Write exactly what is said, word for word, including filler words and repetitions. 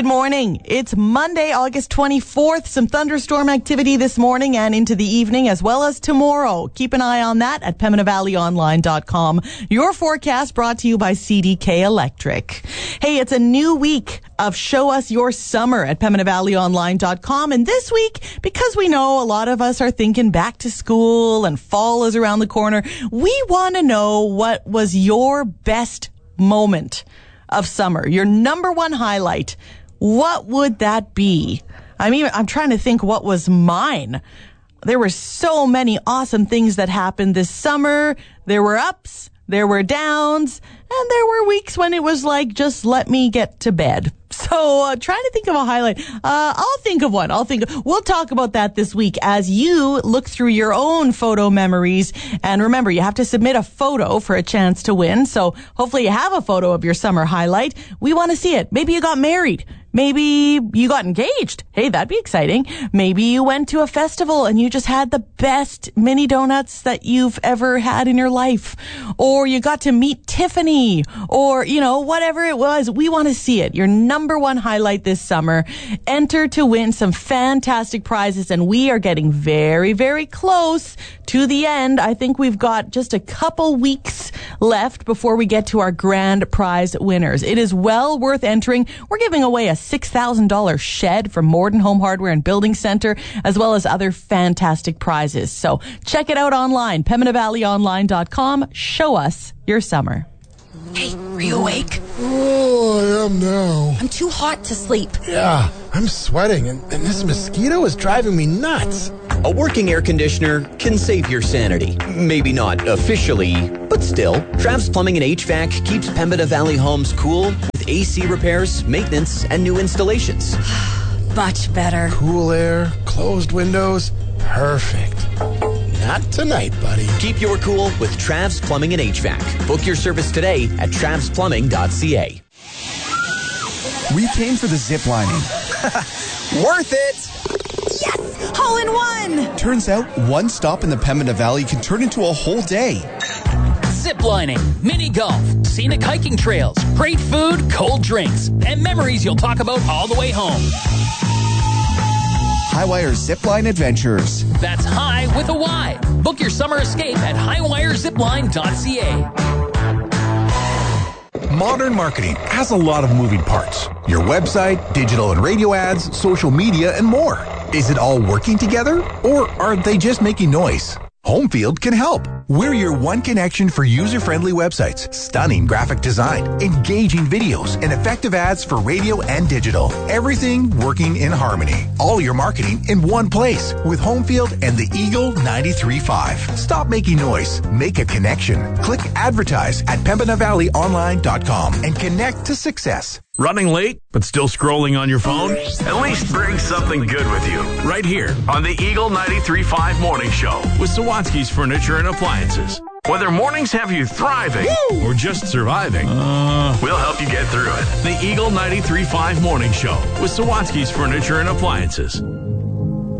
Good morning. It's Monday, August twenty-fourth. Some thunderstorm activity this morning and into the evening, as well as tomorrow. Keep an eye on that at Pembina Valley Online dot com. Your forecast brought to you by C D K Electric. Hey, it's a new week of Show Us Your Summer at Pembina Valley Online dot com. And this week, because we know a lot of us are thinking back to school and fall is around the corner, we want to know what was your best moment of summer, your number one highlight. What would that be? I mean, I'm trying to think what was mine. There were so many awesome things that happened this summer. There were ups, there were downs, and there were weeks when it was like, just let me get to bed. So uh, trying to think of a highlight. Uh, I'll think of one. I'll think. Of, we'll talk about that this week as you look through your own photo memories. And remember, you have to submit a photo for a chance to win. So hopefully you have a photo of your summer highlight. We want to see it. Maybe you got married. Maybe you got engaged. Hey, that'd be exciting. Maybe you went to a festival and you just had the best mini donuts that you've ever had in your life. Or you got to meet Tiffany. Or, you know, whatever it was. We want to see it. Your number one highlight this summer. Enter to win some fantastic prizes. And we are getting very, very close to the end. I think we've got just a couple weeks left before we get to our grand prize winners. It is well worth entering. We're giving away a six thousand dollars shed from Morden Home Hardware and Building Center, as well as other fantastic prizes. So check it out online, Pembina Valley Online dot com. Show us your summer. Hey, are you awake? Oh, I am now. I'm too hot to sleep. Yeah, I'm sweating, and, and this mosquito is driving me nuts. A working air conditioner can save your sanity. Maybe not officially, but still. Travs Plumbing and H V A C keeps Pembina Valley homes cool with A C repairs, maintenance, and new installations. Much better. Cool air, closed windows, perfect. Not tonight, buddy. Keep your cool with Travs Plumbing and H V A C. Book your service today at travs plumbing dot c a. We came for the zip lining. Worth it! Yes! Hole in one! Turns out one stop in the Pembina Valley can turn into a whole day. Ziplining, mini golf, scenic hiking trails, great food, cold drinks, and memories you'll talk about all the way home. Highwire Zipline Adventures. That's high with a Y. Book your summer escape at highwire zipline dot c a. Modern marketing has a lot of moving parts. Your website, digital and radio ads, social media, and more. Is it all working together, or are they just making noise? Homefield can help. We're your one connection for user-friendly websites, stunning graphic design, engaging videos, and effective ads for radio and digital. Everything working in harmony. All your marketing in one place with Homefield and the Eagle ninety-three point five. Stop making noise. Make a connection. Click advertise at Pembina Valley Online dot com and connect to success. Running late, but still scrolling on your phone? At least bring something good with you. Right here on the Eagle ninety-three point five Morning Show with Sawatsky's Furniture and Appliances. Whether mornings have you thriving Woo! Or just surviving, uh, we'll help you get through it. The Eagle ninety-three point five Morning Show with Sawatsky's Furniture and Appliances.